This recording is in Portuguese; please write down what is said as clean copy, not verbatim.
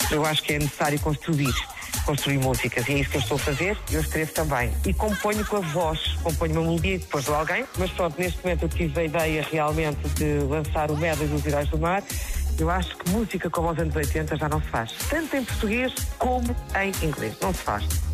Eu acho que é necessário construir músicas, e é isso que eu estou a fazer. Eu escrevo também e componho com a voz, componho uma melodia e depois de alguém, mas pronto, neste momento eu tive a ideia realmente de lançar o Medley dos Heróis do Mar. Eu acho que música como aos anos 80 já não se faz, tanto em português como em inglês, não se faz.